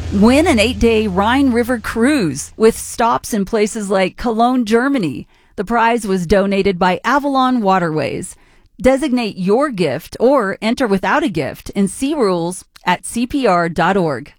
Win an 8-day Rhine River cruise with stops in places like Cologne, Germany. The prize was donated by Avalon Waterways. Designate your gift or enter without a gift and see rules at CPR.org.